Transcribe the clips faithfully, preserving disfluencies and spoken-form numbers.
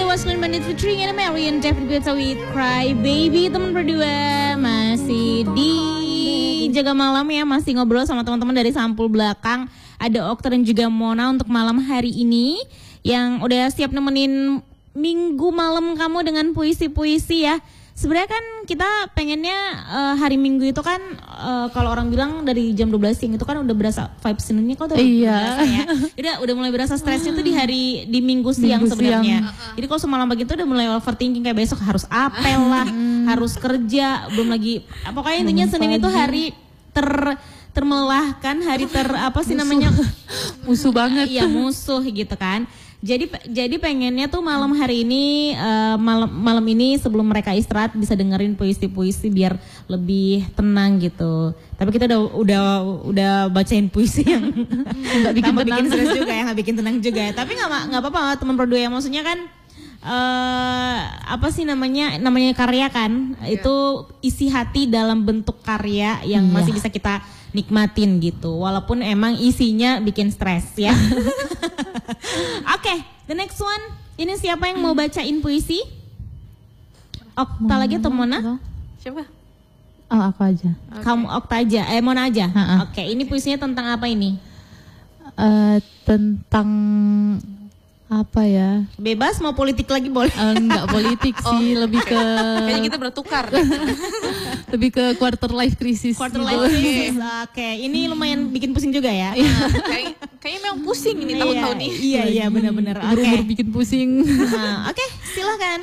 Waslin Bandit featuring Anna Marian, David Guetta with Cry Baby. Teman berdua masih di Jaga Malam ya, masih ngobrol sama teman-teman dari sampul belakang. Ada Okta dan juga Mona untuk malam hari ini yang udah siap nemenin minggu malam kamu dengan puisi-puisi ya. Sebenarnya kan kita pengennya uh, hari Minggu itu kan uh, kalau orang bilang dari jam dua belas siang itu kan udah berasa vibes Seninnya kok udah iya. berasa ya. Udah udah mulai berasa stresnya tuh di hari di Minggu siang sebenarnya. Jadi kalau semalam begitu udah mulai overthinking kayak besok harus apel lah, harus kerja, belum lagi pokoknya intinya Senin itu hari ter termelahkan, hari ter apa sih namanya musuh banget. Iya, musuh gitu kan. Jadi jadi pengennya tuh malam hari ini uh, malam malam ini sebelum mereka istirahat bisa dengerin puisi-puisi biar lebih tenang gitu. Tapi kita udah udah udah bacain puisi yang nggak bikin tenang, bikin stres juga ya, nggak bikin tenang juga ya. Tapi nggak nggak apa-apa teman berdua ya, maksudnya kan uh, apa sih namanya namanya karya kan, yeah. Itu isi hati dalam bentuk karya yang yeah. masih bisa kita nikmatin gitu, walaupun emang isinya bikin stres ya. Oke, okay, the next one. Ini siapa yang mau bacain puisi? Okta lagi atau Mona? Siapa? Oh, aku aja. Okay. Kamu Okta aja, eh Mona aja. Oke, okay, ini puisinya tentang apa ini? Uh, tentang apa ya? Bebas, mau politik lagi boleh? Uh, enggak politik sih, oh, lebih ke kayaknya kita bertukar. Lebih ke quarter life crisis. Quarter life crisis. Oke, okay. Ini lumayan bikin pusing juga ya. Kayak kayaknya memang pusing ini tahun-tahun ini. Iya, iya benar-benar. Oke. Okay. Bikin pusing. Nah, oke, okay, silakan.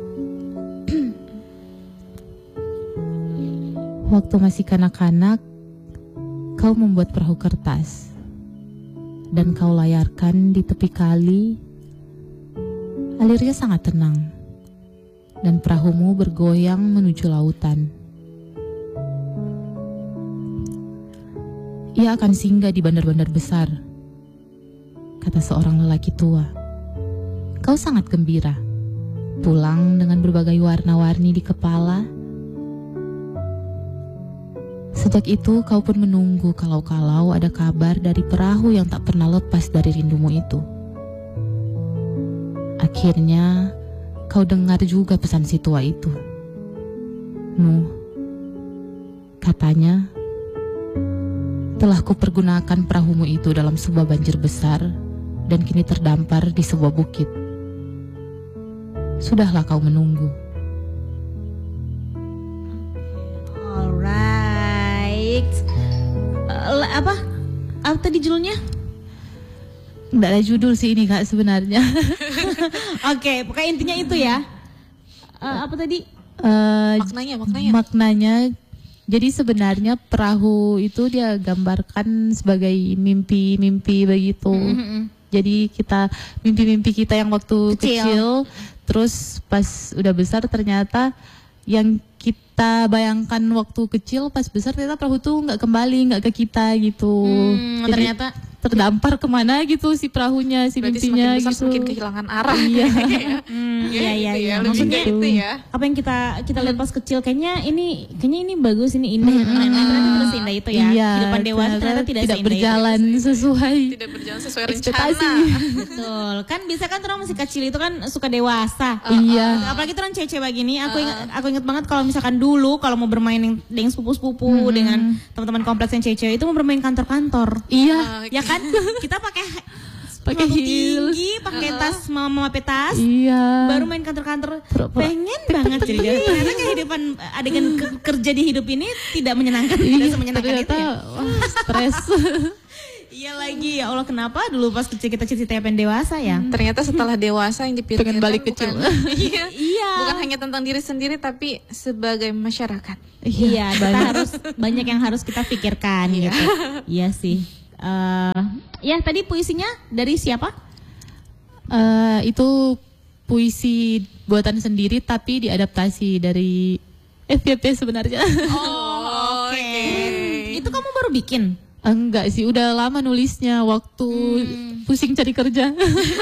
Waktu masih kanak-kanak, kau membuat perahu kertas dan kau layarkan di tepi kali. Alirnya sangat tenang dan perahumu bergoyang menuju lautan. Ia akan singgah di bandar-bandar besar, kata seorang lelaki tua. Kau sangat gembira, pulang dengan berbagai warna-warni di kepala. Sejak itu kau pun menunggu kalau-kalau ada kabar dari perahu yang tak pernah lepas dari rindumu itu. Akhirnya kau dengar juga pesan si tua itu. Nuh, katanya, telah kupergunakan perahumu itu dalam sebuah banjir besar dan kini terdampar di sebuah bukit. Sudahlah kau menunggu. Alright. Uh, apa? Apa tadi judulnya? Nggak ada judul sih ini Kak sebenarnya. Oke, okay, pokoknya intinya itu ya. Uh, apa tadi? Uh, maknanya, maknanya. Maknanya. Jadi sebenarnya perahu itu dia gambarkan sebagai mimpi-mimpi begitu. Mm-hmm. Jadi kita mimpi-mimpi kita yang waktu kecil. kecil, terus pas udah besar ternyata yang kita bayangkan waktu kecil pas besar ternyata perahu tuh nggak kembali, nggak ke kita gitu. Hmm, Jadi, ternyata terdampar kemana gitu si perahunya, si berarti mimpinya semakin besar, gitu. Semakin kehilangan arah. Iya. hmm, iya iya gitu iya. Ya, Maksudnya itu ya. Apa yang kita kita lihat pas kecil kayaknya ini kayaknya ini bagus, ini indah ya. Ternyata tidak seindah itu ya. Iya, Kehidupan dewasa ternyata tidak, tidak seindah berjalan itu. sesuai. Tidak berjalan sesuai ekspektasi. rencana. Betul. Kan bisa kan orang masih kecil itu kan suka dewasa. Uh, iya. Apalagi tuh orang cewek-cewek gini. Aku ingat aku ingat banget kalau misalkan dulu kalau mau bermain yang dengan sepupu-sepupu hmm. dengan teman-teman kompleks yang cewek-cewek itu mau bermain kantor-kantor. Iya. Ya kan? Kita pakai pakai heels, tinggi, pakai uh-huh. tas mama pakai tas, iya. baru main kantor-kantor, pengen banget jadi. Ternyata kehidupan adegan ke- kerja di hidup ini tidak menyenangkan, tidak semenyenangkan itu ya. Wah, stres. Iya lagi, ya Allah kenapa dulu pas kecil kita cita-cita pengen dewasa ya? Hmm. Ternyata setelah dewasa yang dipikirkan pengen balik bukan, kecil. iya, iya. Bukan hanya tentang diri sendiri tapi sebagai masyarakat. Iya, kita harus banyak yang harus kita pikirkan gitu. Iya sih. Uh, ya tadi puisinya dari siapa? Uh, itu puisi buatan sendiri tapi diadaptasi dari F Y P sebenarnya. Oh, oke. Okay. Itu kamu baru bikin? Enggak sih, udah lama nulisnya waktu hmm. pusing cari kerja.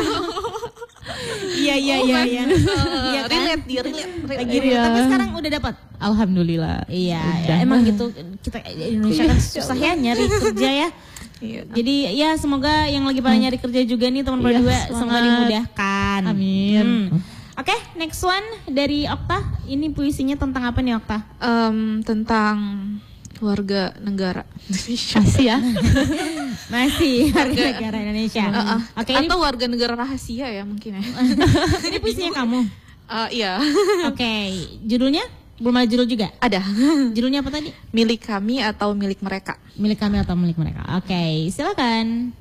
Iya iya iya iya. Iya kan? Relate, dia relate. Lagi relate. Tapi sekarang udah dapat. Alhamdulillah. Iya, ya, emang gitu kita Indonesia kan susah ya nyari kerja ya. Iya. Jadi ya semoga yang lagi pada nyari kerja juga nih teman berdua, iya, semoga dimudahkan. Amin. Hmm. Oke, next one dari Okta. Ini puisinya tentang apa nih Okta? Em, tentang warga negara Indonesia. Masih ya. Masih warga negara Indonesia. Uh, uh. Oke, ini, Atau warga negara rahasia ya mungkin ya. ini puisinya kamu. Uh, iya. Oke, judulnya? Belum ada judul juga? Ada. Judulnya apa tadi? Milik kami atau milik mereka. Milik kami atau milik mereka. Oke, silakan.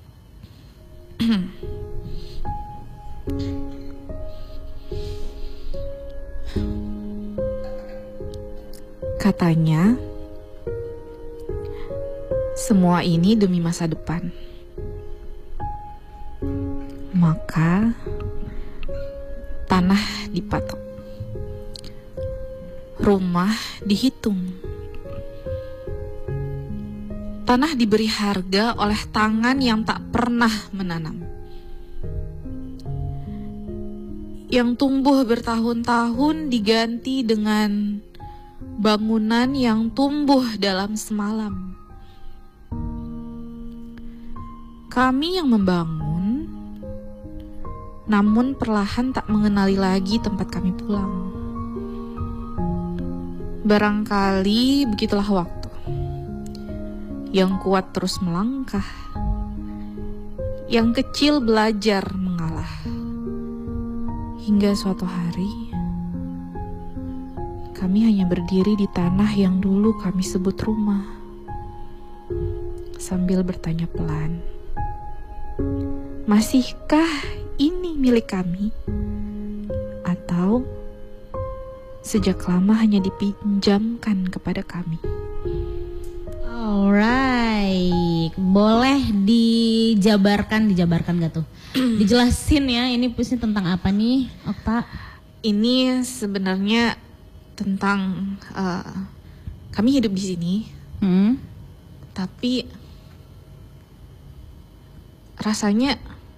Katanya, semua ini demi masa depan. Maka, tanah dipatok. Rumah dihitung. Tanah diberi harga oleh tangan yang tak pernah menanam. Yang tumbuh bertahun-tahun diganti dengan bangunan yang tumbuh dalam semalam. Kami yang membangun, namun perlahan tak mengenali lagi tempat kami pulang. Barangkali begitulah waktu. Yang kuat terus melangkah, yang kecil belajar mengalah. Hingga suatu hari, kami hanya berdiri di tanah yang dulu kami sebut rumah, sambil bertanya pelan, masihkah ini milik kami? Atau sejak lama hanya dipinjamkan kepada kami? Alright, boleh dijabarkan, dijabarkan gak tuh? Dijelasin ya, ini puisinya tentang apa nih, Okta? Ini sebenarnya tentang uh, kami hidup di sini, Hmm? tapi rasanya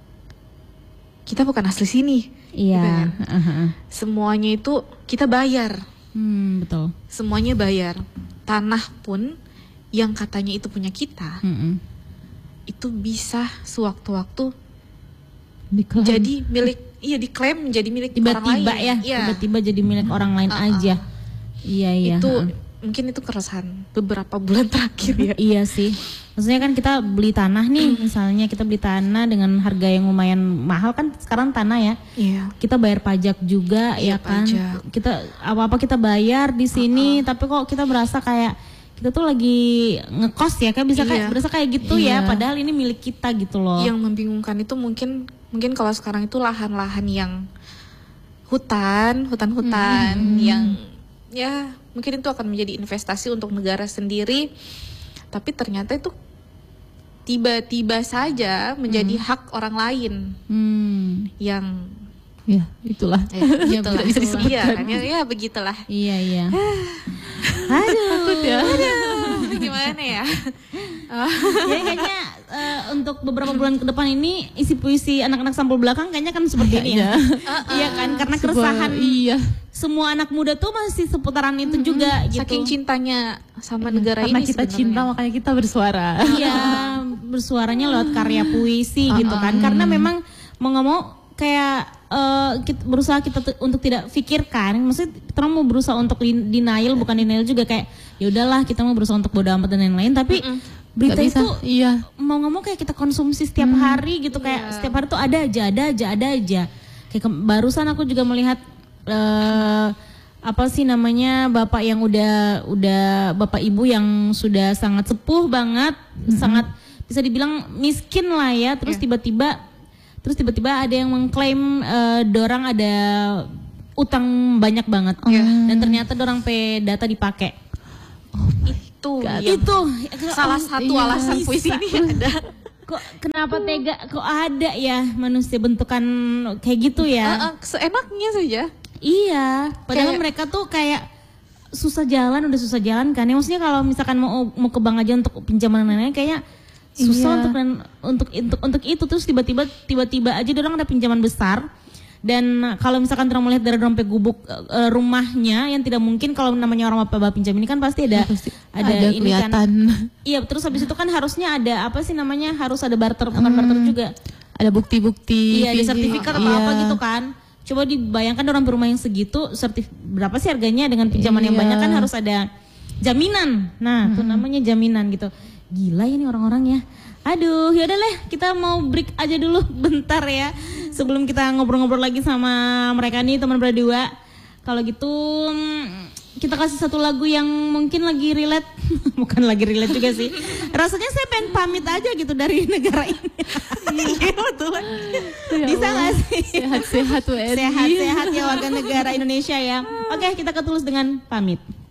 kita bukan asli sini. Iya. Gitu kan? Uh-huh. Semuanya itu kita bayar, Hmm, betul. semuanya bayar. Tanah pun yang katanya itu punya kita, Mm-mm. itu bisa sewaktu-waktu Diklaim. jadi milik, iya diklaim menjadi milik orang Tiba-tiba lain. ya, Iya. tiba-tiba jadi milik orang lain Uh-uh. aja. Iya, iya. Itu uh-uh. mungkin itu keresahan beberapa bulan terakhir ya. Iya sih. Maksudnya kan kita beli tanah nih, misalnya kita beli tanah dengan harga yang lumayan mahal kan sekarang tanah ya. Iya. Kita bayar pajak juga Iya, ya kan. pajak. Kita apa-apa kita bayar di sini, tapi kok kita berasa kayak kita tuh lagi ngekos ya, kayak bisa kayak Iya. berasa kayak gitu ya, Iya. padahal ini milik kita gitu loh. Yang membingungkan itu mungkin mungkin kalau sekarang itu lahan-lahan yang hutan, hutan-hutan yang ya mungkin itu akan menjadi investasi untuk negara sendiri, tapi ternyata itu tiba-tiba saja menjadi hak orang lain Hmm. yang Ya, itulah. ya, begitulah. tidak bisa disebutkan. Iya, kan, ya, ya begitulah. Iya, iya. Aduh. Takut ya. Gimana ya? Jadi kayaknya eh, untuk beberapa bulan ke depan ini isi puisi anak-anak sampul belakang kayaknya kan seperti ini ya. Iya kan, karena Sebuah- keresahan Iya. semua anak muda tuh masih seputaran itu juga gitu. Saking cintanya sama negara Karena ini kita sebenarnya. cinta makanya kita bersuara. Iya, bersuaranya lewat karya puisi gitu kan. Karena memang mau nggak mau kayak eh, kita berusaha kita t- untuk tidak pikirkan. Maksudnya kita mau berusaha untuk din- denial, bukan denial juga kayak ya udahlah kita mau berusaha untuk bodo amat dan lain-lain. Tapi berita Nggak bisa. itu Iya. mau nggak mau kayak kita konsumsi setiap hari gitu, kayak setiap hari tuh ada aja, ada aja, ada aja. Kayak ke- barusan aku juga melihat eh, apa sih namanya bapak yang udah udah bapak ibu yang sudah sangat sepuh banget, sangat bisa dibilang miskin lah ya. Terus tiba-tiba terus tiba-tiba ada yang mengklaim eh, dorang ada utang banyak banget, dan ternyata dorang pe data dipakai. Itu yang Itu salah satu iya, alasan bisa. puisi ini ada. Kok kenapa tega, kok ada ya manusia bentukan kayak gitu ya? Ah, ah, seenaknya saja. Iya, padahal Kayak- mereka tuh kayak susah jalan, udah susah jalan kan. Ya maksudnya kalau misalkan mau mau ke bank aja untuk pinjaman dan lain-lain kayaknya susah Iya. untuk dan untuk untuk untuk itu. Terus tiba-tiba tiba-tiba aja orang ada pinjaman besar. Dan kalau misalkan orang melihat dari dompet gubuk eh, rumahnya yang tidak mungkin kalau namanya orang apa pinjam ini kan pasti ada Pasti ada, ada ini kelihatan. kan. Iya, terus habis itu kan harusnya ada apa sih namanya, harus ada barter, bukan barter juga. Ada bukti-bukti. Iya, ada fisik. sertifikat atau Iya. apa gitu kan. Coba dibayangkan orang berumah yang segitu, sertif berapa sih harganya dengan pinjaman yang Iya. banyak kan harus ada jaminan. Nah, itu namanya jaminan gitu. Gila ya nih orang-orang ya. Aduh, yaudah lah, kita mau break aja dulu bentar ya. Sebelum kita ngobrol-ngobrol lagi sama mereka nih teman berdua. Kalau gitu kita kasih satu lagu yang mungkin lagi relate. Bukan lagi relate juga sih. Rasanya saya pengen pamit aja gitu dari negara ini. Iya betul. Ya Bisa Allah. gak sih? Sehat-sehat W R I. Sehat-sehat ya warga negara Indonesia ya. Oke, kita ketulus dengan pamit.